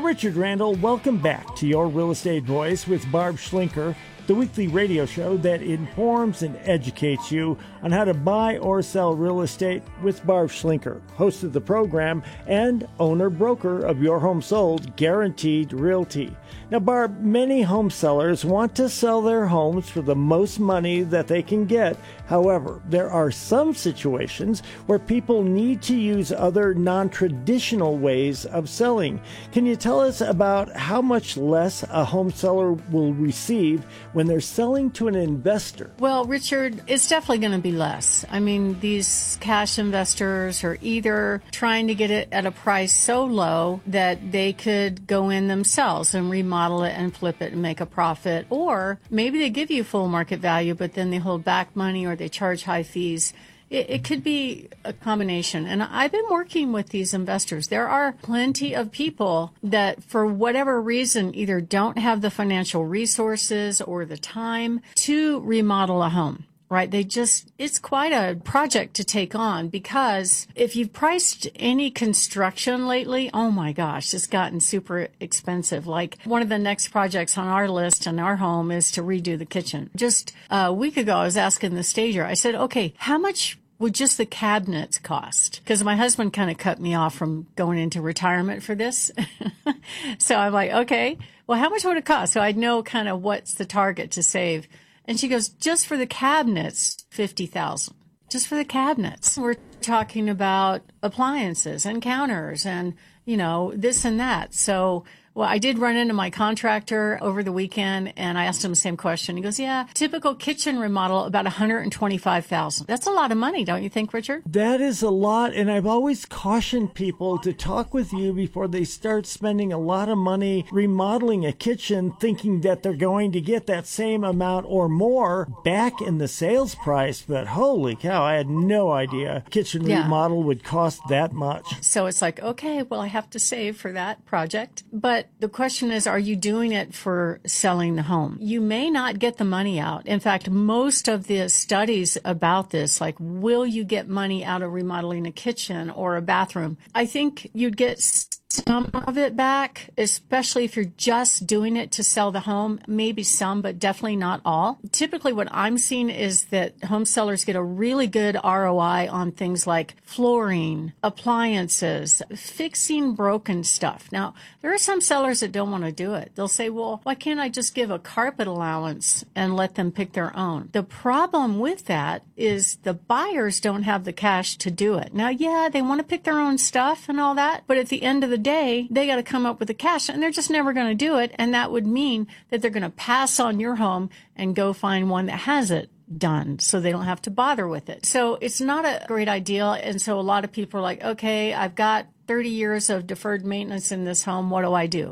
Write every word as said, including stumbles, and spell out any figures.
I'm Richard Randall. Welcome back to Your Real Estate Voice with Barb Schlinker, the weekly radio show that informs and educates you on how to buy or sell real estate with Barb Schlinker, host of the program and owner-broker of Your Home Sold Guaranteed Realty. Now, Barb, many home sellers want to sell their homes for the most money that they can get. However, there are some situations where people need to use other non-traditional ways of selling. Can you tell us about how much less a home seller will receive when they're selling to an investor? Well, Richard, it's definitely going to be less. I mean, these cash investors are either trying to get it at a price so low that they could go in themselves and remodel it and flip it and make a profit, or maybe they give you full market value, but then they hold back money or they charge high fees. It, it could be a combination. And I've been working with these investors. There are plenty of people that, for whatever reason, either don't have the financial resources or the time to remodel a home. Right? They just, it's quite a project to take on, because if you've priced any construction lately, oh my gosh, it's gotten super expensive. Like, one of the next projects on our list in our home is to redo the kitchen. Just a week ago, I was asking the stager, I said, okay, how much would just the cabinets cost? Because my husband kind of cut me off from going into retirement for this. So I'm like, okay, well, how much would it cost? So I'd know kind of what's the target to save. And she goes, just for the cabinets, fifty thousand dollars. Just for the cabinets. We're talking about appliances and counters and, you know, this and that. So, well, I did run into my contractor over the weekend, and I asked him the same question. He goes, yeah, typical kitchen remodel, about one hundred twenty-five thousand dollars. That's a lot of money, don't you think, Richard? That is a lot, and I've always cautioned people to talk with you before they start spending a lot of money remodeling a kitchen, thinking that they're going to get that same amount or more back in the sales price. But holy cow, I had no idea kitchen Yeah. remodel would cost that much. So it's like, okay, well, I have to save for that project. But the question is, are you doing it for selling the home? You may not get the money out. In fact, most of the studies about this, like, will you get money out of remodeling a kitchen or a bathroom? I think you'd get some of it back, especially if you're just doing it to sell the home. Maybe some, but definitely not all. Typically what I'm seeing is that home sellers get a really good R O I on things like flooring, appliances, fixing broken stuff. Now, there are some sellers that don't want to do it. They'll say, well, why can't I just give a carpet allowance and let them pick their own? The problem with that is the buyers don't have the cash to do it. Now, yeah, they want to pick their own stuff and all that, but at the end of the day, they got to come up with the cash, and they're just never going to do it. And that would mean that they're going to pass on your home and go find one that has it done, so they don't have to bother with it. So it's not a great idea. And so a lot of people are like, okay, I've got thirty years of deferred maintenance in this home. What do I do?